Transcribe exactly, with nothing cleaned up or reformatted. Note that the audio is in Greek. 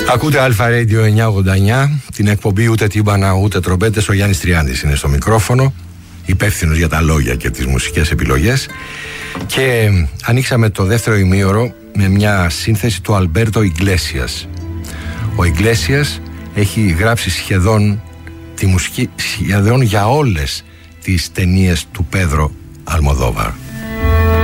Ακούτε Αλφα Radio εννιακόσια ογδόντα εννιά, την εκπομπή ούτε τύμπανα ούτε τρομπέτες. Ο Γιάννης Τριάντης είναι στο μικρόφωνο, υπεύθυνος για τα λόγια και τις μουσικές επιλογές. Και ανοίξαμε το δεύτερο ημίωρο με μια σύνθεση του Αλμπέρτο Ιγκλέσιας. Ο Ιγκλέσιας έχει γράψει σχεδόν τη μουσική σχεδόν για όλες τις ταινίες του Πέδρο Αλμοδόβαρ.